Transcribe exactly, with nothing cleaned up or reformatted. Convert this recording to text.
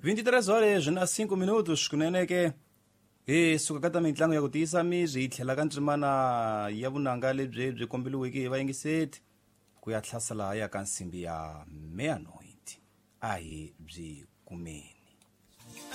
vinte e três horas na cinco minutos kuneneke e suka ka ta mitlangu ya ku tiyisa miri hi tlhela ka ndzimana ya vunanga lebyi byi kombeliweke hi vayingiseti ku ya tlhasela ya ka nsimbi ya meya noiti a hi byi kumeni.